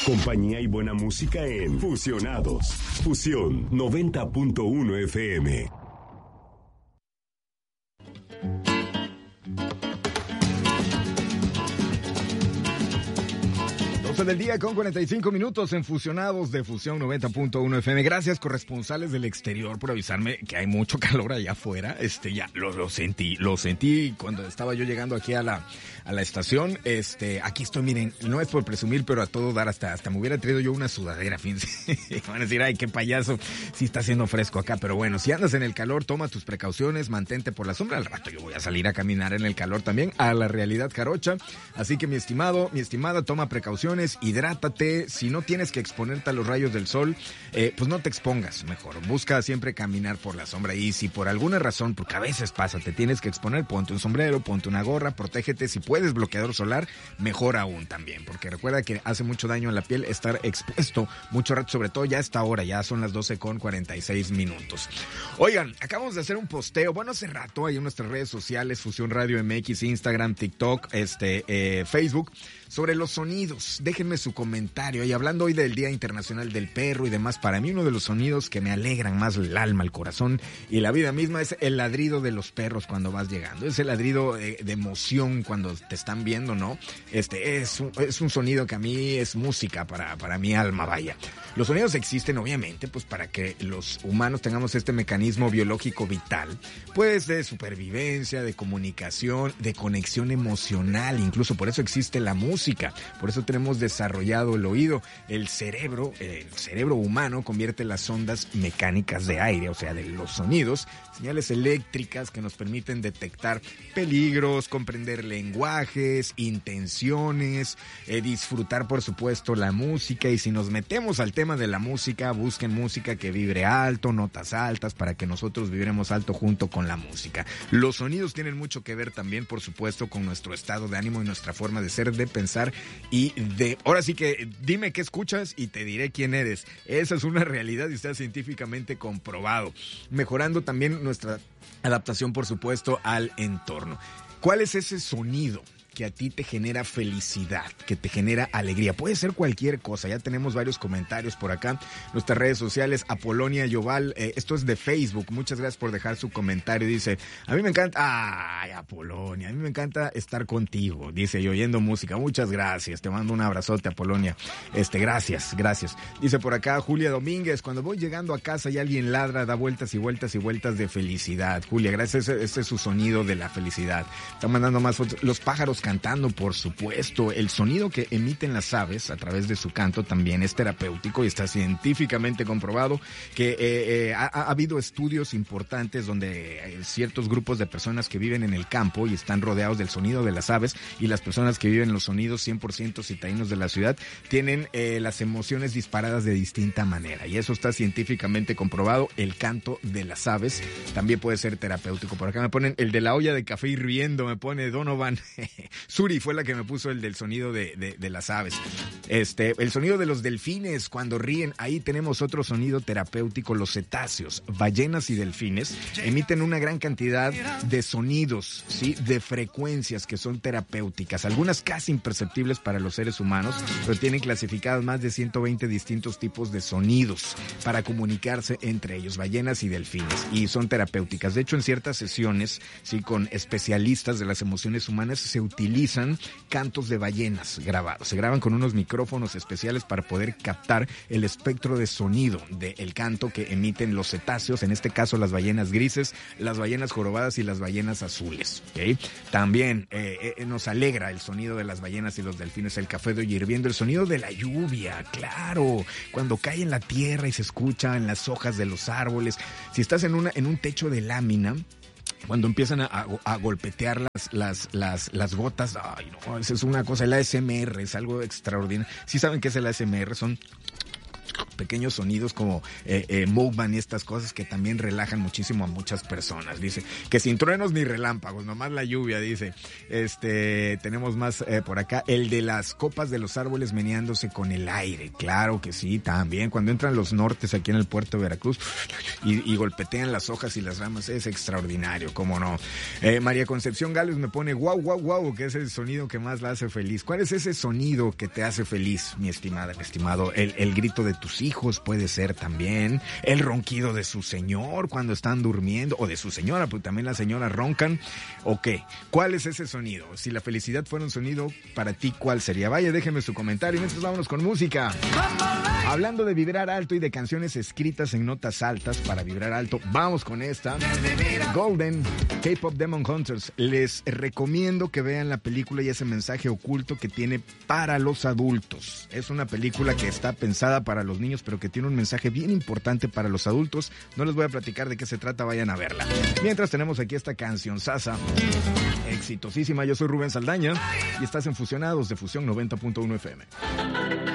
Compañía y buena música en Fusionados. Fusión 90.1 FM. Del día con 45 minutos en Fusionados de Fusión 90.1 FM. Gracias, corresponsales del exterior, por avisarme que hay mucho calor allá afuera. Ya lo sentí cuando estaba yo llegando aquí a la estación. Aquí estoy, miren, no es por presumir, pero a todo dar, hasta me hubiera traído yo una sudadera, fíjense. Van a decir, ay, qué payaso, sí está haciendo fresco acá, pero bueno, si andas en el calor, toma tus precauciones, mantente por la sombra. Al rato yo voy a salir a caminar en el calor también, a la realidad jarocha. Así que mi estimado, mi estimada, toma precauciones, hidrátate. Si no tienes que exponerte a los rayos del sol, pues no te expongas, mejor. Busca siempre caminar por la sombra, y si por alguna razón, porque a veces pasa, te tienes que exponer, ponte un sombrero, ponte una gorra, protégete. Si puedes bloqueador solar, mejor aún también, porque recuerda que hace mucho daño a la piel estar expuesto mucho rato, sobre todo ya a esta hora, ya son las 12:46. Oigan, acabamos de hacer un posteo, bueno, hace rato, ahí en nuestras redes sociales, Fusión Radio MX, Instagram, TikTok, Facebook, sobre los sonidos. Déjenme su comentario. Y hablando hoy del Día Internacional del Perro y demás, para mí uno de los sonidos que me alegran más el alma, el corazón y la vida misma es el ladrido de los perros cuando vas llegando. Es el ladrido de emoción cuando te están viendo, ¿no? Es un sonido que a mí es música para mi alma, vaya. Los sonidos existen, obviamente, pues para que los humanos tengamos este mecanismo biológico vital, pues de supervivencia, de comunicación, de conexión emocional. Incluso por eso existe la música, por eso tenemos desarrollado el oído. El cerebro humano convierte las ondas mecánicas de aire, o sea, de los sonidos, señales eléctricas que nos permiten detectar peligros, comprender lenguajes, intenciones, disfrutar, por supuesto, la música. Y si nos metemos al tema de la música, busquen música que vibre alto, notas altas, para que nosotros vibremos alto junto con la música. Los sonidos tienen mucho que ver también, por supuesto, con nuestro estado de ánimo y nuestra forma de ser, de pensar y de... Ahora sí que dime qué escuchas y te diré quién eres. Esa es una realidad y está científicamente comprobado. Mejorando también nuestra adaptación, por supuesto, al entorno. ¿Cuál es ese sonido que a ti te genera felicidad, que te genera alegría? Puede ser cualquier cosa. Ya tenemos varios comentarios por acá. Nuestras redes sociales, Apolonia Yoval, esto es de Facebook. Muchas gracias por dejar su comentario. Dice, a mí me encanta, ay, Apolonia, a mí me encanta estar contigo, dice, y oyendo música. Muchas gracias. Te mando un abrazote, Apolonia. Gracias. Dice por acá Julia Domínguez, cuando voy llegando a casa y alguien ladra, da vueltas y vueltas y vueltas de felicidad. Julia, gracias. Ese es su sonido de la felicidad. Está mandando más fotos. Los pájaros cantando, por supuesto. El sonido que emiten las aves a través de su canto también es terapéutico y está científicamente comprobado que ha habido estudios importantes donde ciertos grupos de personas que viven en el campo y están rodeados del sonido de las aves, y las personas que viven los sonidos 100% citadinos de la ciudad tienen las emociones disparadas de distinta manera, y eso está científicamente comprobado. El canto de las aves también puede ser terapéutico. Por acá me ponen el de la olla de café hirviendo, me pone Donovan. Suri fue la que me puso el del sonido de las aves. El sonido de los delfines cuando ríen, ahí tenemos otro sonido terapéutico. Los cetáceos, ballenas y delfines emiten una gran cantidad de sonidos, ¿sí? De frecuencias que son terapéuticas, algunas casi imperceptibles para los seres humanos, pero tienen clasificadas más de 120 distintos tipos de sonidos para comunicarse entre ellos, ballenas y delfines, y son terapéuticas. De hecho, en ciertas sesiones, sí, con especialistas de las emociones humanas, se utilizan cantos de ballenas grabados. Se graban con unos micrófonos especiales para poder captar el espectro de sonido del canto que emiten los cetáceos, en este caso las ballenas grises, las ballenas jorobadas y las ballenas azules. ¿Okay? También nos alegra el sonido de las ballenas y los delfines, el café de olla hirviendo, el sonido de la lluvia, claro, cuando cae en la tierra y se escucha en las hojas de los árboles. Si estás en un techo de lámina, cuando empiezan a golpetear las gotas, ay no, esa es una cosa. El ASMR es algo extraordinario. ¿Sí saben qué es el ASMR? Son pequeños sonidos como Moogman y estas cosas que también relajan muchísimo a muchas personas. Dice que sin truenos ni relámpagos, nomás la lluvia, dice. Tenemos más por acá, el de las copas de los árboles meneándose con el aire. Claro que sí, también. Cuando entran los nortes aquí en el puerto de Veracruz y golpetean las hojas y las ramas, es extraordinario, cómo no. María Concepción Gales me pone guau, guau, guau, que es el sonido que más la hace feliz. ¿Cuál es ese sonido que te hace feliz, mi estimada, mi estimado? El grito de tus hijos puede ser también, el ronquido de su señor cuando están durmiendo, o de su señora, porque también las señoras roncan. ¿O qué? ¿Cuál es ese sonido? Si la felicidad fuera un sonido, para ti, ¿cuál sería? Vaya, déjeme su comentario. Mientras vámonos con música. Hablando de vibrar alto y de canciones escritas en notas altas para vibrar alto, vamos con esta. Golden, K-Pop Demon Hunters. Les recomiendo que vean la película y ese mensaje oculto que tiene para los adultos. Es una película que está pensada para los niños, pero que tiene un mensaje bien importante para los adultos. No les voy a platicar de qué se trata, vayan a verla. Mientras tenemos aquí esta canción sasa, exitosísima. Yo soy Rubén Saldaña y estás en Fusionados de Fusión 90.1 FM.